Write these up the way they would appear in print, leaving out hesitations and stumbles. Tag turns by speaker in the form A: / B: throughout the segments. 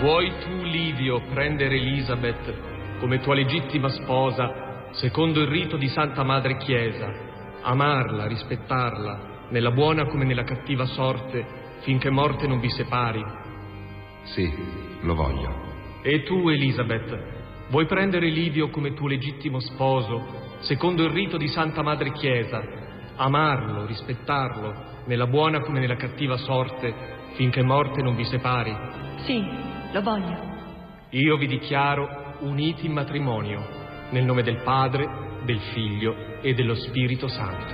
A: Vuoi tu, Livio, prendere Elisabeth come tua legittima sposa, secondo il rito di Santa Madre Chiesa, amarla, rispettarla, nella buona come nella cattiva sorte, finché morte non vi separi?
B: Sì, lo voglio.
A: E tu, Elisabeth, vuoi prendere Livio come tuo legittimo sposo, secondo il rito di Santa Madre Chiesa, amarlo, rispettarlo, nella buona come nella cattiva sorte, finché morte non vi separi?
C: Sì, lo voglio.
A: Io vi dichiaro uniti in matrimonio, nel nome del Padre, del Figlio e dello Spirito Santo.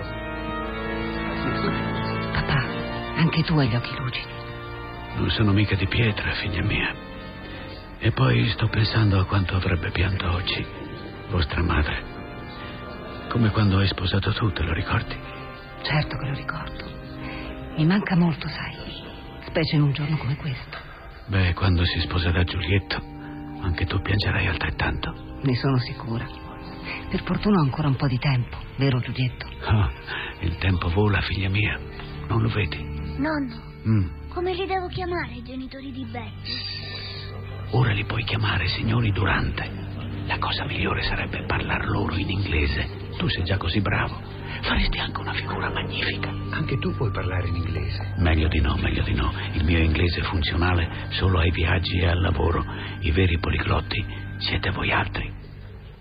C: Papà, anche tu hai gli occhi lucidi.
D: Non sono mica di pietra, figlia mia. E poi sto pensando a quanto avrebbe pianto oggi vostra madre. Come quando hai sposato tu, te lo ricordi?
C: Certo che lo ricordo. Mi manca molto, sai, specie in un giorno come questo.
D: Beh, quando si sposerà Giulietto, anche tu piangerai altrettanto.
C: Ne sono sicura. Per fortuna ho ancora un po' di tempo, vero Giulietto?
D: Oh, il tempo vola, figlia mia. Non lo vedi?
E: Nonno, come li devo chiamare i genitori di Betty?
D: Ora li puoi chiamare signori Durante. La cosa migliore sarebbe parlar loro in inglese. Tu sei già così bravo. Faresti anche una figura magnifica.
B: Anche tu puoi parlare in inglese.
D: Meglio di no, meglio di no. Il mio inglese è funzionale solo ai viaggi e al lavoro. I veri poliglotti siete voi altri.